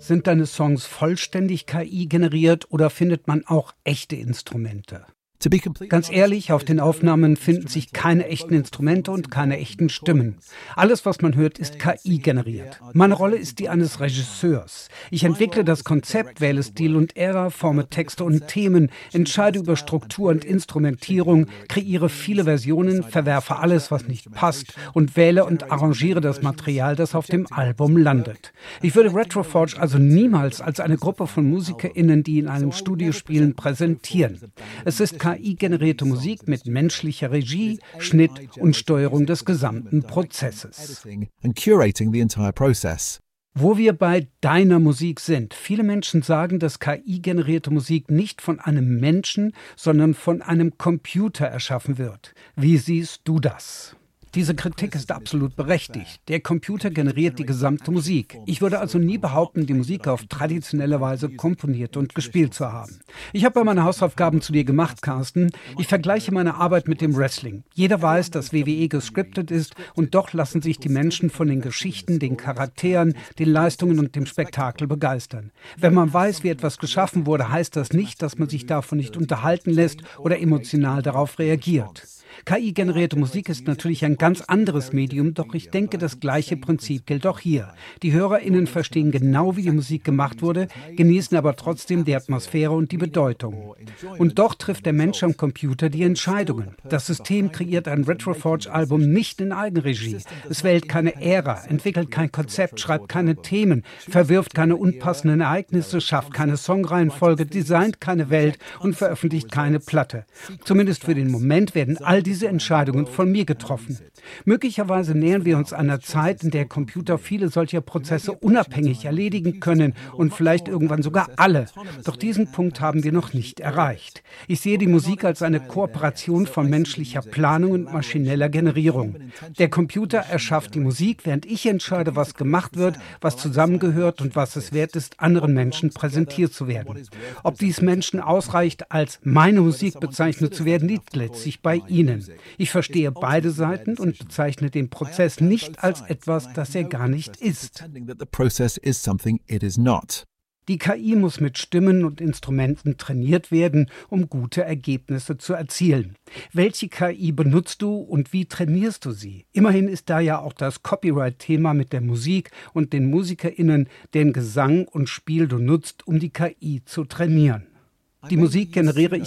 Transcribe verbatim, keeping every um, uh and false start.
Sind deine Songs vollständig K I generiert oder findet man auch echte Instrumente? Ganz ehrlich, auf den Aufnahmen finden sich keine echten Instrumente und keine echten Stimmen. Alles, was man hört, ist K I generiert. Meine Rolle ist die eines Regisseurs. Ich entwickle das Konzept, wähle Stil und Ära, forme Texte und Themen, entscheide über Struktur und Instrumentierung, kreiere viele Versionen, verwerfe alles, was nicht passt und wähle und arrangiere das Material, das auf dem Album landet. Ich würde Retroforge also niemals als eine Gruppe von MusikerInnen, die in einem Studio spielen, präsentieren. Es ist K I-generierte Musik mit menschlicher Regie, Schnitt und Steuerung des gesamten Prozesses. Wo wir bei deiner Musik sind. Viele Menschen sagen, dass K I-generierte Musik nicht von einem Menschen, sondern von einem Computer erschaffen wird. Wie siehst du das? Diese Kritik ist absolut berechtigt. Der Computer generiert die gesamte Musik. Ich würde also nie behaupten, die Musik auf traditionelle Weise komponiert und gespielt zu haben. Ich habe meine Hausaufgaben zu dir gemacht, Carsten. Ich vergleiche meine Arbeit mit dem Wrestling. Jeder weiß, dass W W E gescriptet ist und doch lassen sich die Menschen von den Geschichten, den Charakteren, den Leistungen und dem Spektakel begeistern. Wenn man weiß, wie etwas geschaffen wurde, heißt das nicht, dass man sich davon nicht unterhalten lässt oder emotional darauf reagiert. K I-generierte Musik ist natürlich ein ganz anderes Medium, doch ich denke, das gleiche Prinzip gilt auch hier. Die HörerInnen verstehen genau, wie die Musik gemacht wurde, genießen aber trotzdem die Atmosphäre und die Bedeutung. Und doch trifft der Mensch am Computer die Entscheidungen. Das System kreiert ein Retroforge-Album nicht in Eigenregie. Es wählt keine Ära, entwickelt kein Konzept, schreibt keine Themen, verwirft keine unpassenden Ereignisse, schafft keine Songreihenfolge, designt keine Welt und veröffentlicht keine Platte. Zumindest für den Moment werden all diese Entscheidungen von mir getroffen. Möglicherweise nähern wir uns einer Zeit, in der Computer viele solcher Prozesse unabhängig erledigen können und vielleicht irgendwann sogar alle. Doch diesen Punkt haben wir noch nicht erreicht. Ich sehe die Musik als eine Kooperation von menschlicher Planung und maschineller Generierung. Der Computer erschafft die Musik, während ich entscheide, was gemacht wird, was zusammengehört und was es wert ist, anderen Menschen präsentiert zu werden. Ob dies Menschen ausreicht, als meine Musik bezeichnet zu werden, liegt letztlich bei ihnen. Ich verstehe beide Seiten und bezeichne den Prozess nicht als etwas, das er gar nicht ist. Die K I muss mit Stimmen und Instrumenten trainiert werden, um gute Ergebnisse zu erzielen. Welche K I benutzt du und wie trainierst du sie? Immerhin ist da ja auch das Copyright-Thema mit der Musik und den MusikerInnen, deren Gesang und Spiel du nutzt, um die K I zu trainieren. Die Musik generiere ich